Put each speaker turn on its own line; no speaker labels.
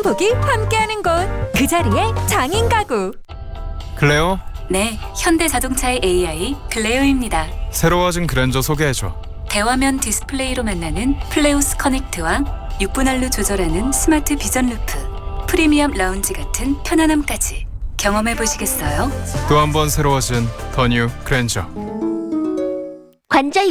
행복이 함께하는 곳, 그 자리에 장인 가구.
클레오,
네, 현대자동차의 AI 클레오입니다.
새로워진 그랜저 소개해줘.
대화면 디스플레이로 만나는 플레오스 커넥트와 6분할로 조절하는 스마트 비전 루프, 프리미엄 라운지 같은 편안함까지 경험해 보시겠어요?
또 한 번 새로워진 더 뉴 그랜저.
관절